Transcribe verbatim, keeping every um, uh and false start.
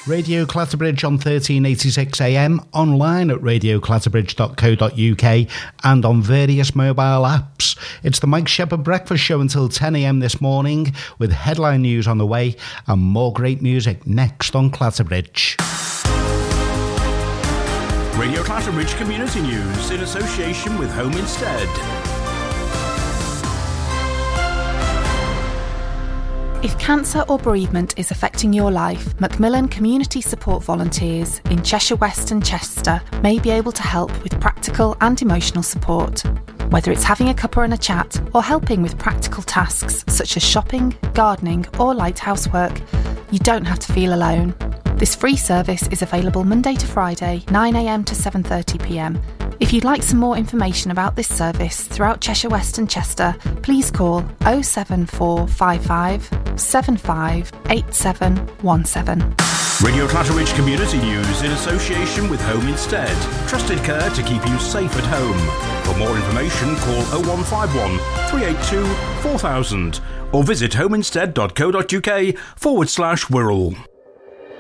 Radio Clatterbridge on thirteen eighty-six A M, online at radio clatterbridge dot co dot uk and on various mobile apps. It's the Mike Shepherd Breakfast Show until ten A M this morning, with headline news on the way and more great music next on Clatterbridge. Radio Clatterbridge Community News in association with Home Instead. If cancer or bereavement is affecting your life, Macmillan Community Support Volunteers in Cheshire West and Chester may be able to help with practical and emotional support. Whether it's having a cuppa and a chat or helping with practical tasks such as shopping, gardening or light housework, you don't have to feel alone. This free service is available Monday to Friday, nine A M to seven thirty P M. If you'd like some more information about this service throughout Cheshire West and Chester, please call oh seven four five five, seven five eight seven one seven. Radio Clatterbridge Community News in association with Home Instead. Trusted care to keep you safe at home. For more information, call oh one five one, three eight two, four thousand or visit homeinstead dot co dot uk forward slash Wirral.